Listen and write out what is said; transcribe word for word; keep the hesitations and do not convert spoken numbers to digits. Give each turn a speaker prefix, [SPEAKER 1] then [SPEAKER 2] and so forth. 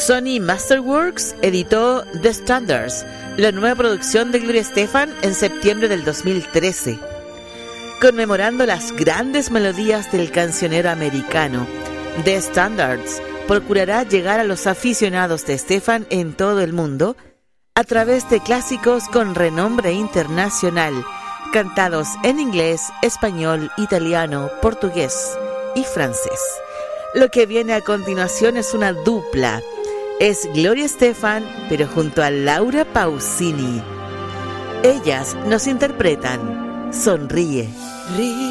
[SPEAKER 1] Sony Masterworks editó The Standards, la nueva producción de Gloria Estefan, en septiembre del dos mil trece. Conmemorando las grandes melodías del cancionero americano, The Standards procurará llegar a los aficionados de Estefan en todo el mundo a través de clásicos con renombre internacional, cantados en inglés, español, italiano, portugués y francés. Lo que viene a continuación es una dupla. Es Gloria Estefan, pero junto a Laura Pausini. Ellas nos interpretan Sonríe. Ríe.